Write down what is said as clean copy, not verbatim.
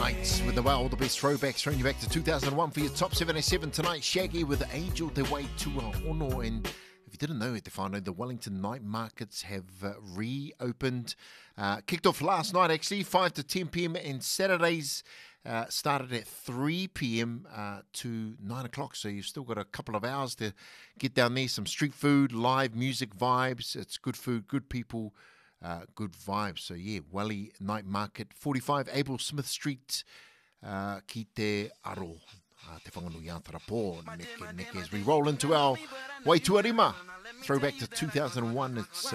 Nights with all the best throwbacks, throwing you back to 2001 for your top 77 tonight. Shaggy with Angel Te Wai Tuaono. And if you didn't know, Stefano, the Wellington night markets have reopened. Kicked off last night, actually, 5 to 10 p.m. and Saturdays started at 3 p.m. To 9 o'clock. So you've still got a couple of hours to get down there. Some street food, live music vibes. It's good food, good people. Good vibes. So yeah, Welly Night Market, 45 Abel Smith Street, ki te aro, te whanganui Aotearoa, neke, as we roll into our Wai Tuarima, throwback to 2001. It's